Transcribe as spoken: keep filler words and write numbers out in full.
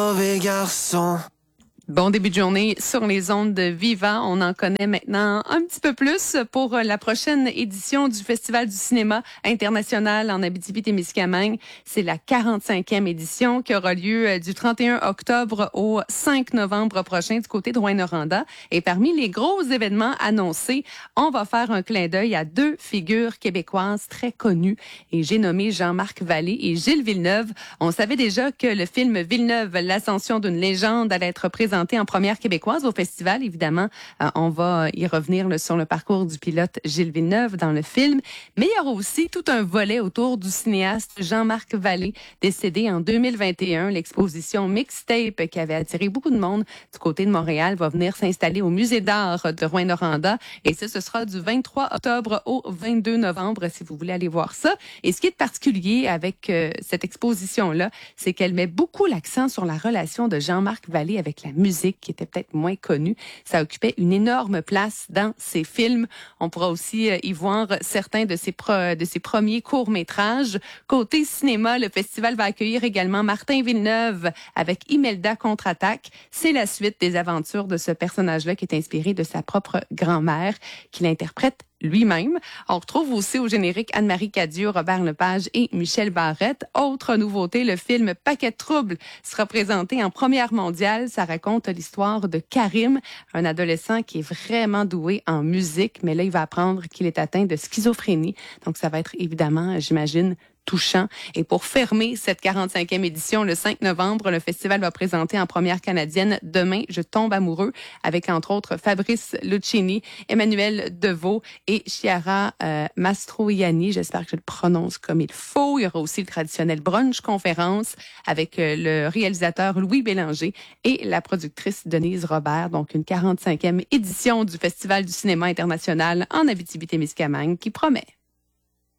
Mauvais garçon. Bon début de journée sur les ondes de Viva. On en connaît maintenant un petit peu plus pour la prochaine édition du Festival du cinéma international en Abitibi-Témiscamingue. C'est la quarante-cinquième édition qui aura lieu du trente et un octobre au cinq novembre prochain du côté de Rouyn-Noranda. Et parmi les gros événements annoncés, on va faire un clin d'œil à deux figures québécoises très connues. Et j'ai nommé Jean-Marc Vallée et Gilles Villeneuve. On savait déjà que le film Villeneuve, l'ascension d'une légende, allait être présenté en première québécoise au festival. Évidemment, euh, on va y revenir là, sur le parcours du pilote Gilles Villeneuve dans le film. Mais il y aura aussi tout un volet autour du cinéaste Jean-Marc Vallée, décédé en deux mille vingt et un. L'exposition Mixtape, qui avait attiré beaucoup de monde du côté de Montréal, va venir s'installer au Musée d'art de Rouyn-Noranda. Et ça, ce sera du vingt-trois octobre au vingt-deux novembre, si vous voulez aller voir ça. Et ce qui est particulier avec euh, cette exposition-là, c'est qu'elle met beaucoup l'accent sur la relation de Jean-Marc Vallée avec la musique, qui était peut-être moins connue. Ça occupait une énorme place dans ses films. On pourra aussi euh, y voir certains de ses, pro- de ses premiers courts-métrages. Côté cinéma, le festival va accueillir également Martin Villeneuve avec Imelda Contre-Attaque. C'est la suite des aventures de ce personnage-là qui est inspiré de sa propre grand-mère, qui l'interprète lui-même. On retrouve aussi au générique Anne-Marie Cadieux, Robert Lepage et Michel Barrette. Autre nouveauté, le film Paquet de troubles sera présenté en première mondiale. Ça raconte l'histoire de Karim, un adolescent qui est vraiment doué en musique, mais là, il va apprendre qu'il est atteint de schizophrénie. Donc, ça va être évidemment, j'imagine, touchant. Et pour fermer cette quarante-cinquième édition, le cinq novembre, le festival va présenter en première canadienne Demain, je tombe amoureux, avec entre autres Fabrice Luchini, Emmanuel Deveau et Chiara euh, Mastroianni. J'espère que je le prononce comme il faut. Il y aura aussi le traditionnel brunch conférence avec euh, le réalisateur Louis Bélanger et la productrice Denise Robert. Donc une quarante-cinquième édition du Festival du cinéma international en Abitibi-Témiscamingue qui promet.